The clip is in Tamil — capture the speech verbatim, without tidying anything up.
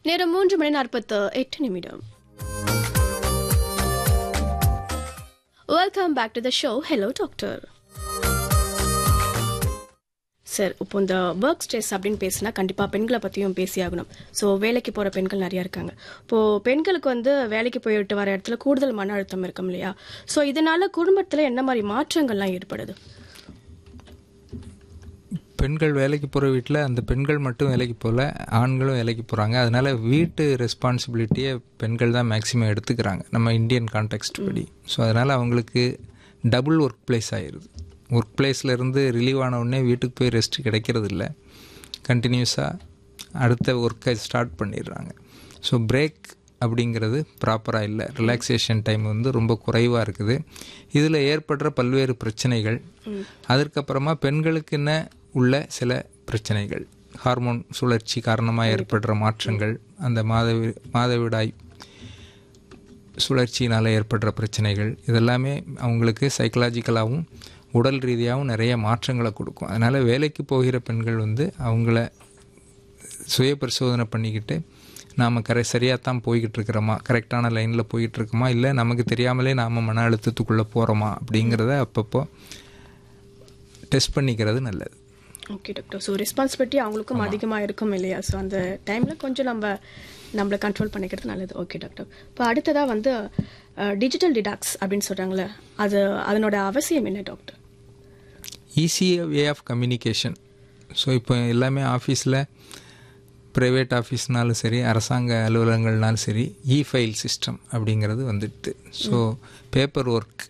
நேரம் மூன்று மணி நாற்பத்து எட்டு நிமிடம். Welcome back to the show. Hello doctor. Sir, இப்போ இந்த ஒர்க் ஸ்ட்ரெஸ் அப்படின்னு பேசினா கண்டிப்பாக பெண்களை பற்றியும் பேசி ஆகணும். ஸோ வேலைக்கு போகிற பெண்கள் நிறையா இருக்காங்க. இப்போது பெண்களுக்கு வந்து வேலைக்கு போயிட்டு வர இடத்துல கூடுதல் மன அழுத்தம் இருக்கும் இல்லையா? ஸோ இதனால குடும்பத்தில் என்ன மாதிரி மாற்றங்கள்லாம் ஏற்படுது? பெண்கள் வேலைக்கு போகிற வீட்டில் அந்த பெண்கள் மட்டும் வேலைக்கு போகல, ஆண்களும் வேலைக்கு போகிறாங்க. அதனால் வீட்டு ரெஸ்பான்சிபிலிட்டியை பெண்கள் தான் மேக்ஸிமம் எடுத்துக்கிறாங்க நம்ம இந்தியன் கான்டெக்ஸ்ட் படி. ஸோ அதனால் அவங்களுக்கு டபுள் ஒர்க் பிளேஸ் ஆகிடுது. ஒர்க் பிளேஸ்லேருந்து ரிலீவ் ஆன உடனே வீட்டுக்கு போய் ரெஸ்ட் கிடைக்கிறது இல்லை. கண்டினியூஸாக அடுத்த ஒர்க்கை ஸ்டார்ட் பண்ணிடுறாங்க. ஸோ பிரேக் அப்படிங்கிறது ப்ராப்பராக இல்லை. ரிலாக்ஸேஷன் டைம் வந்து ரொம்ப குறைவாக இருக்குது. இதில் ஏற்படுற பல்வேறு பிரச்சனைகள், அதற்கப்புறமா பெண்களுக்குன்னு உள்ள சில பிரச்சனைகள், ஹார்மோன் சுழற்சி காரணமாக ஏற்படுற மாற்றங்கள், அந்த மாதவி மாதவிடாய் சுழற்சியினால் ஏற்படுற பிரச்சனைகள், இதெல்லாமே அவங்களுக்கு சைக்கலாஜிக்கலாகவும் உடல் ரீதியாகவும் நிறைய மாற்றங்களை கொடுக்கும். அதனால் வேலைக்கு போகிற பெண்கள் வந்து அவங்கள சுய பரிசோதனை பண்ணிக்கிட்டு நாம் கரை சரியாக தான் போய்கிட்டு இருக்கிறோமா, கரெக்டான லைனில் போய்கிட்ருக்கோமா, இல்லை நமக்கு தெரியாமலே நாம் மன அழுத்தத்துக்குள்ளே போகிறோமா அப்படிங்கிறத அப்பப்போ டெஸ்ட் பண்ணிக்கிறது நல்லது. Okay doctor. ஸோ ரெஸ்பான்சிபிலிட்டி அவங்களுக்கும் அதிகமாக இருக்கும் இல்லையா? ஸோ அந்த டைமில் கொஞ்சம் நம்ம நம்மளை கண்ட்ரோல் பண்ணிக்கிறது நல்லது. Okay doctor. இப்போ அடுத்ததாக வந்து டிஜிட்டல் டிடாக்ஸ் அப்படின்னு சொல்கிறாங்களே, அது அதனோட அவசியம் என்ன doctor? Easy way of communication. So இப்போ எல்லாமே ஆஃபீஸில், ப்ரைவேட் ஆஃபீஸ்னாலும் சரி, அரசாங்க அலுவலகங்கள்னாலும் சரி, இ ஃபைல் சிஸ்டம் அப்படிங்கிறது வந்துடுது. So paper work